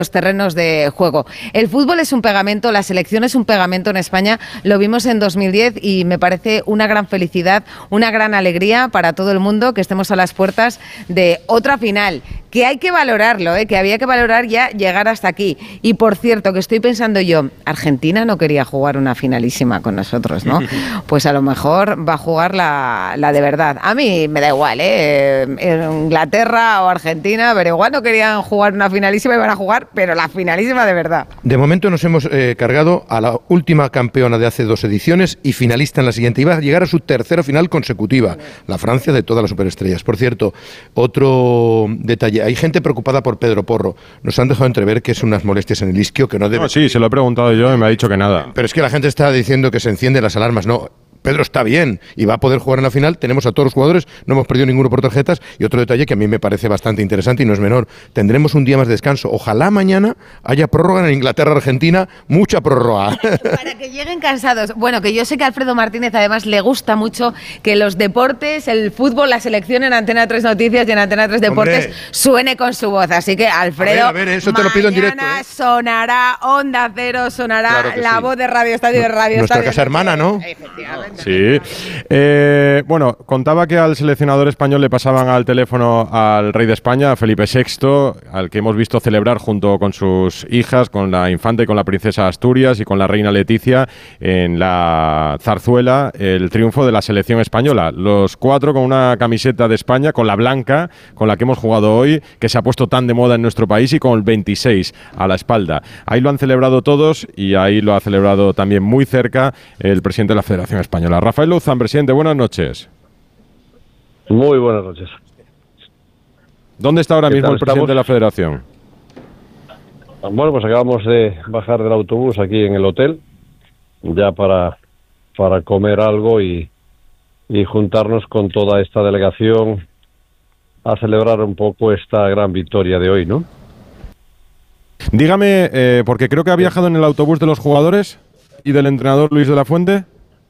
los terrenos de juego. El fútbol es un pegamento, la selección es un pegamento en España, lo vimos en 2010 y me parece una gran felicidad, una gran alegría para todo el mundo que estemos a las puertas de otra final, que hay que valorarlo, que había que valorar ya llegar hasta aquí. Y por cierto, que estoy pensando yo, Argentina no quería jugar una finalísima con nosotros, ¿no? Pues a lo mejor va a jugar la de verdad. A mí me da igual, Inglaterra o Argentina, pero igual no querían jugar una finalísima y van a jugar, pero la finalísima de verdad. De momento nos hemos cargado a la última campeona de hace 2 ediciones y finalista en la siguiente. Iba a llegar a su tercera final consecutiva, la Francia de todas las superestrellas. Por cierto, otro detalle, hay gente preocupada por Pedro Porro. Nos han dejado entrever que es unas molestias en el isquio que no debe... No, sí, se lo he preguntado yo y me ha dicho que nada. Pero es que la gente está diciendo que se encienden las alarmas. No, Pedro está bien y va a poder jugar en la final. Tenemos a todos los jugadores, no hemos perdido ninguno por tarjetas. Y otro detalle que a mí me parece bastante interesante y no es menor, tendremos un día más de descanso. Ojalá mañana haya prórroga en Inglaterra-Argentina, mucha prórroga. Para que lleguen cansados. Bueno, que yo sé que a Alfredo Martínez además le gusta mucho que los deportes, el fútbol, la selección en Antena 3 Noticias y en Antena 3 Deportes suene con su voz. Así que, Alfredo, a ver, eso te lo pido en directo. Sonará Onda Cero, sonará claro la voz de Radio Estadio de Radio Nuestra Estadio. casa hermana, ¿no? Efectivamente. Sí. Bueno, contaba que al seleccionador español le pasaban al teléfono al rey de España, a Felipe VI, al que hemos visto celebrar junto con sus hijas, con la infanta y con la princesa Asturias y con la reina Leticia en la zarzuela, el triunfo de la selección española. Los 4 con una camiseta de España, con la blanca, con la que hemos jugado hoy, que se ha puesto tan de moda en nuestro país, y con el 26 a la espalda. Ahí lo han celebrado todos y ahí lo ha celebrado también muy cerca el presidente de la Federación Española. Rafael Luzán, presidente, buenas noches. Muy buenas noches. ¿Dónde está ahora mismo el presidente de la Federación? Bueno, pues acabamos de bajar del autobús aquí en el hotel, ya para comer algo y juntarnos con toda esta delegación a celebrar un poco esta gran victoria de hoy, ¿no? Dígame, porque creo que ha viajado en el autobús de los jugadores y del entrenador Luis de la Fuente.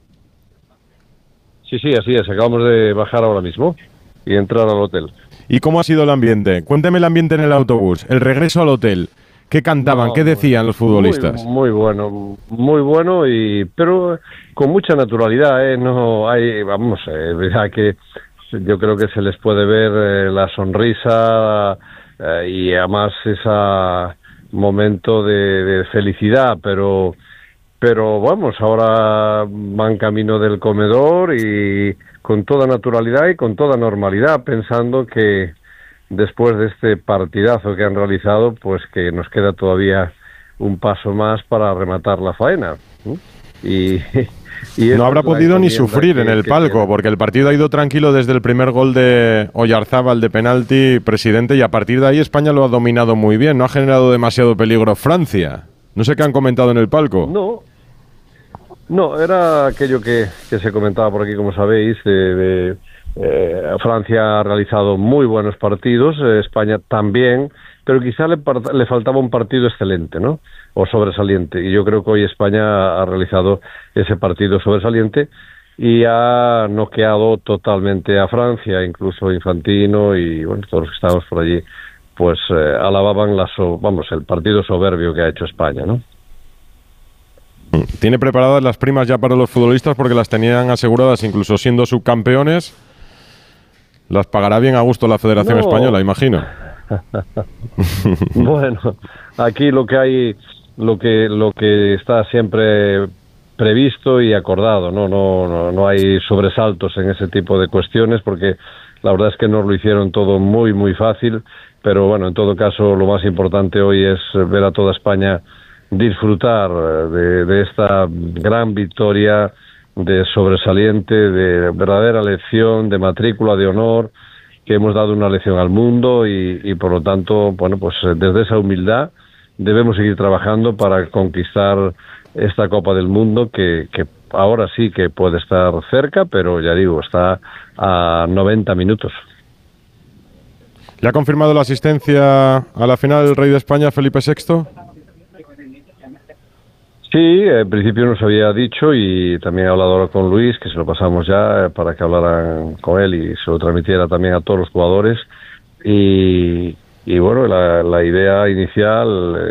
Sí, así es. Acabamos de bajar ahora mismo y entrar al hotel. ¿Y cómo ha sido el ambiente? Cuénteme el ambiente en el autobús, el regreso al hotel. ¿Qué cantaban? ¿Qué decían los futbolistas? Muy bueno, pero con mucha naturalidad, no hay, verdad que yo creo que se les puede ver la sonrisa y además ese momento de felicidad, pero vamos, ahora van camino del comedor y con toda naturalidad y con toda normalidad, pensando que después de este partidazo que han realizado, pues que nos queda todavía un paso más para rematar la faena. Y no habrá podido ni sufrir en el palco, porque el partido ha ido tranquilo desde el primer gol de Oyarzábal de penalti, presidente, y a partir de ahí España lo ha dominado muy bien. No ha generado demasiado peligro Francia. No sé qué han comentado en el palco. No, era aquello que se comentaba por aquí, como sabéis, Francia ha realizado muy buenos partidos, España también, pero quizá le faltaba un partido excelente, ¿no? O sobresaliente. Y yo creo que hoy España ha realizado ese partido sobresaliente y ha noqueado totalmente a Francia, incluso Infantino y bueno, todos los que estábamos por allí, pues alababan el partido soberbio que ha hecho España, ¿no? ¿Tiene preparadas las primas ya para los futbolistas porque las tenían aseguradas incluso siendo subcampeones? Las pagará bien a gusto la Federación Española, imagino. Bueno, aquí lo que está siempre previsto y acordado, no hay sobresaltos en ese tipo de cuestiones porque la verdad es que nos lo hicieron todo muy muy fácil, pero bueno, en todo caso lo más importante hoy es ver a toda España disfrutar de esta gran victoria, de sobresaliente, de verdadera lección, de matrícula de honor, que hemos dado una lección al mundo y por lo tanto, bueno, pues desde esa humildad debemos seguir trabajando para conquistar esta Copa del Mundo que ahora sí que puede estar cerca, pero ya digo, está a 90 minutos. ¿Le ha confirmado la asistencia a la final el rey de España, Felipe VI? Sí, en principio nos había dicho y también he hablado ahora con Luis, que se lo pasamos ya para que hablaran con él y se lo transmitiera también a todos los jugadores. Y bueno, la idea inicial